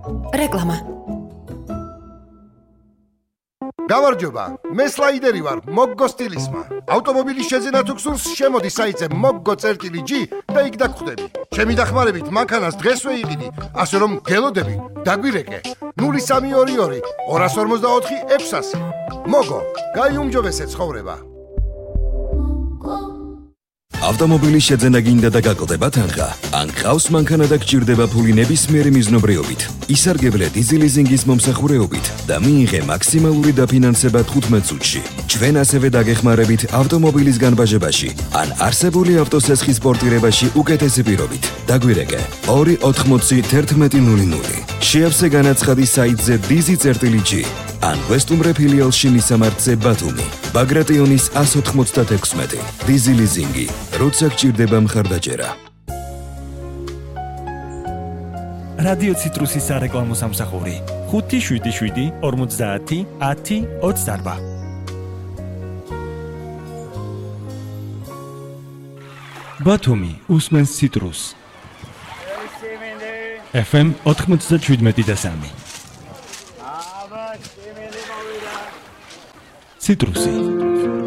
რეკლამა. გამარჯობა, მე სლაიდერი ვარ, მოგგო სტილისმა. ავტომობილის შეძენა თუ გსურს, შემოდი საიტზე moggo.g და იქ დაგხვდები. ჩემი დახმარებით მანქანას დღესვე იყიდი, ასე რომ გელოდები, დაგვირეკე. 0322 254 600. მოგო, გაიუმჯობესე ცხოვრება. ავტომობილის შეძენა გინდა და გაკლდება თანხა. ან გყავს მანქანა და გჭირდება ფული ნებისმიერი მიზნობრიობით. ისარგებლე დიზელიზინგის მომსახურეობით და მიიღე მაქსიმალური დაფინანსება 15 წუთში. ჩვენ ასევე დაგეხმარებით ავტომობილის განბაჟებაში ან არსებული ავტოსესხის პორტირებაში უკეთესი პირობით. დაგვირეკე 280 შეავსე განაცხადი საიტზე dizi.g ან ვესტუმრე ფილიალში მისამართზე ბათუმი. ბაგრატიონის 196. დიზელიზინგი, როცა გჭირდება მხარდაჭერა. რადიო ციტრუსის სარეკლამო სამსახური 577 50 10 28. ბათუმი უსმენს ციტრუს. FM 97.3. ციტრუსი